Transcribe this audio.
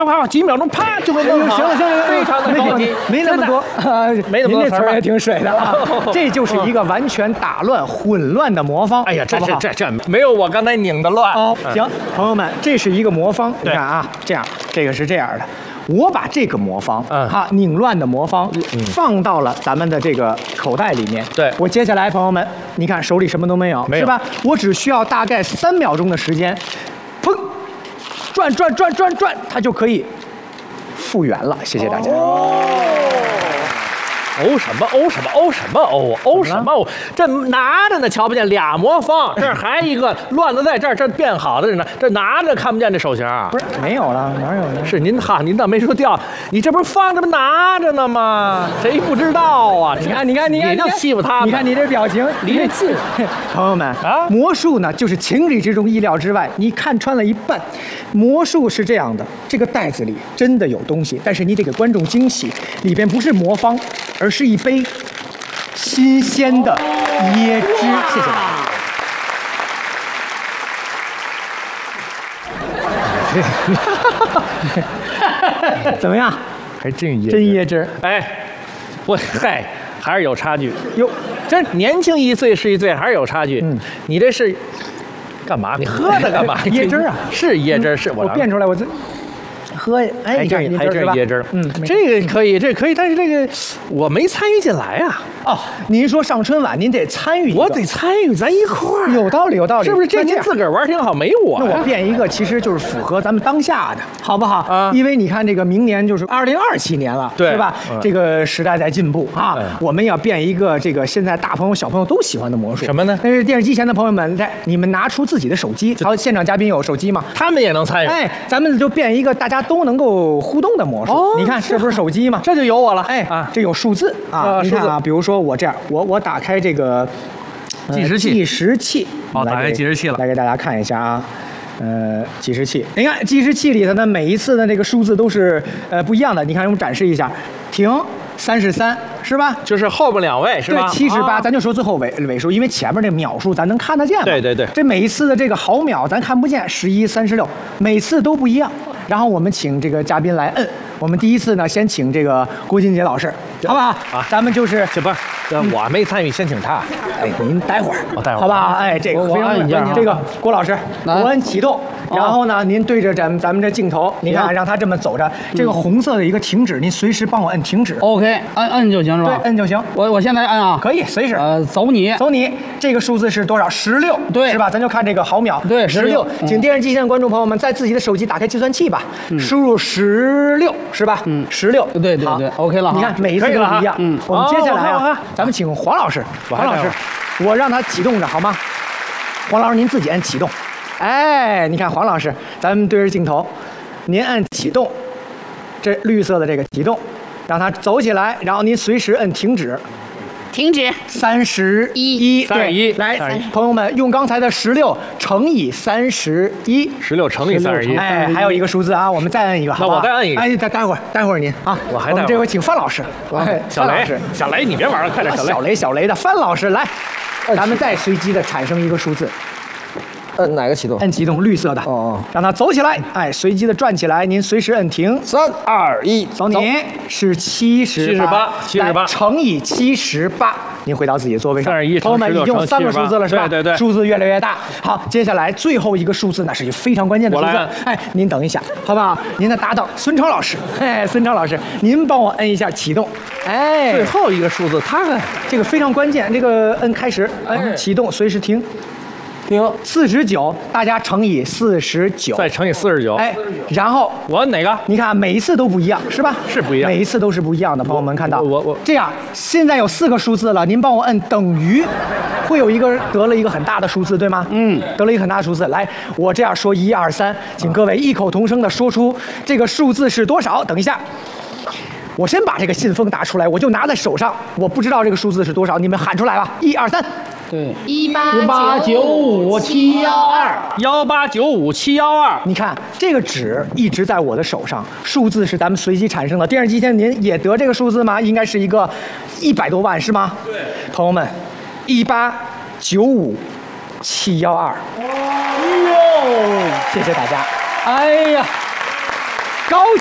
啪，几秒钟啪就给弄好。 行了， 非常的高级， 没那么多， 没那么多词儿也挺水的啊。这就是一个完全打乱、混乱的魔方。 哎呀，这没有我刚才拧的乱。 哦，行，朋友们，这是一个魔方，你看啊，这样，这个是这样的。我把这个魔方，拧乱的魔方，放到了咱们的这个口袋里面。 对， 我接下来，朋友们，你看手里什么都没有，是吧？我只需要大概3秒钟的时间，砰，转，它就可以复原了。谢谢大家。 欧什么欧？这拿着呢，瞧不见俩魔方，这儿还一个乱的在这儿，这变好的呢，这拿着看不见这手型。 不是没有了，哪有呢？ 是您倒没说掉，你这不是放着拿着呢吗？谁不知道啊？ 你看， 你就欺负他。 你看你这表情， 离得近。 朋友们啊，魔术呢就是情理之中意料之外，你看穿了一半。魔术是这样的，这个袋子里真的有东西，但是你得给观众惊喜，里边不是魔方，而是一杯新鲜的椰汁。谢谢大家。怎么样？ 还真椰汁。 哎，还是有差距。哟，这年轻1岁是1岁，还是有差距。你这是干嘛？你喝它干嘛？ 椰汁啊， 是椰汁，是我变出来，我这。喝，哎， 还真椰汁，这个可以，但是这个我没参与进来啊。 哦，您说上春晚您得参与， 我得参与，咱一块儿。 有道理， 是不是？这您自个儿玩挺好，没我。 那我变一个，其实就是符合咱们当下的，好不好？啊，因为你看这个明年就是2027年了， 对， 是吧？这个时代在进步啊，我们要变一个这个现在大朋友小朋友都喜欢的魔术。 什么呢？ 但是电视机前的朋友们，你们拿出自己的手机，好，现场嘉宾有手机吗？ 他们也能参与。 哎，咱们就变一个大家都能够互动的魔术。你看，这不是手机吗？ 这就有我了。 哎啊，这有数字啊，你看啊，比如说我这样，我打开这个计时器， 好， 打开计时器了， 来给大家看一下啊。计时器，你看计时器里头呢，每一次的这个数字都是不一样的。你看，我们展示一下，停33是吧？ 就是后边2位是吧？ 对，78，咱就说最后尾数，因为前面这秒数咱能看得见嘛。 对。 这每一次的这个毫秒咱看不见，11、36，每次都不一样。然后我们请这个嘉宾来摁。我们第一次呢，先请这个郭金杰老师，好不好？啊，咱们就是这不是，我没参与，先请他。 哎，您待会儿， 我待会儿， 好吧？哎，这个非常关键。这个郭老师，我按启动，然后呢，您对着咱们这镜头，你看让他这么走着，这个红色的一个停止，您随时帮我摁停止。 OK， 摁就行是吧？ 对，摁就行。 我现在按啊， 可以随时。 走你。 这个数字是多少？16， 对， 是吧？咱就看这个毫秒。 对 ，16。请电视机前的观众朋友们在自己的手机打开计算器吧，输入16，是吧？16。 对，OK 了。 你看每一次都不一样。我们接下来啊，咱们请黄老师。黄老师，我让他启动着好吗？黄老师，您自己按启动。哎，你看黄老师，咱们对着镜头，您按启动，这绿色的这个启动，让它走起来，然后您随时摁停止。 停止。 31，对，来，朋友们用刚才的16乘以31，16 乘以31。 哎，还有一个数字啊，我们再摁一个， 那我再摁一个。 哎，待会儿您啊，我们这回请范老师， 小雷，你别玩了，快点， 小雷的范老师来，咱们再随机的产生一个数字。 摁哪个启动？ 摁启动，绿色的。让它走起来。哎，随机的转起来，您随时摁停。 3、2、1， 走你。是78乘以78，您回到自己的座位上。朋友们，已经有3个数字了，是吧？ 对， 数字越来越大。好，接下来最后一个数字呢，是一个非常关键的数字。哎，您等一下，好不好？您的搭档孙超老师，孙超老师，您帮我摁一下启动。哎， 最后一个数字，他这个非常关键，这个摁开始，摁启动，随时停。49，大家乘以49， 再乘以49， 哎，然后我摁哪个？ 你看每一次都不一样，是吧？ 是不一样， 每一次都是不一样的。朋友们看到， 我这样，现在有4个数字了，您帮我摁等于，会有一个得了一个很大的数字，对吗？得了一个很大的数字。来，我这样说1、2、3，请各位异口同声的说出这个数字是多少。等一下。我先把这个信封拿出来，我就拿在手上，我不知道这个数字是多少，你们喊出来吧！1、2、3。 对 ，1895712，1895712。 你看这个纸一直在我的手上，数字是咱们随机产生的。电视机前您也得这个数字吗？应该是一个100多万，是吗？ 对， 朋友们，1895712。哎呦，谢谢大家。哎呀。 高。